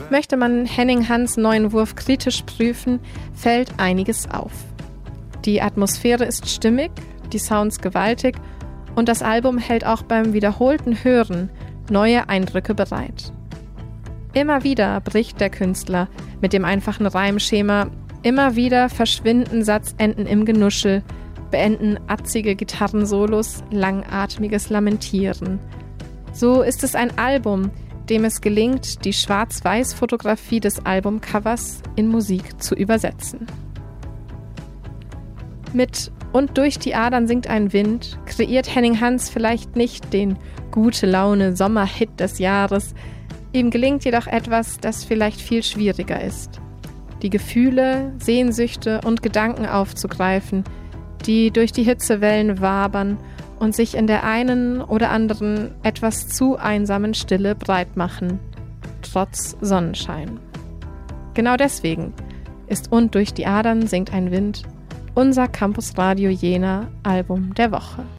Möchte man Henning Hans' neuen Wurf kritisch prüfen, fällt einiges auf. Die Atmosphäre ist stimmig, die Sounds gewaltig und das Album hält auch beim wiederholten Hören neue Eindrücke bereit. Immer wieder bricht der Künstler mit dem einfachen Reimschema, immer wieder verschwinden Satzenden im Genuschel, beenden atzige Gitarrensolos langatmiges Lamentieren. So ist es ein Album, dem es gelingt, die Schwarz-Weiß-Fotografie des Albumcovers in Musik zu übersetzen. Mit "Und durch die Adern singt ein Wind" kreiert Henning Hans vielleicht nicht den Gute-Laune-Sommerhit des Jahres. Ihm gelingt jedoch etwas, das vielleicht viel schwieriger ist: die Gefühle, Sehnsüchte und Gedanken aufzugreifen, die durch die Hitzewellen wabern und sich in der einen oder anderen etwas zu einsamen Stille breit machen, trotz Sonnenschein. Genau deswegen ist "Und durch die Adern singt ein Wind" unser Campus Radio Jena Album der Woche.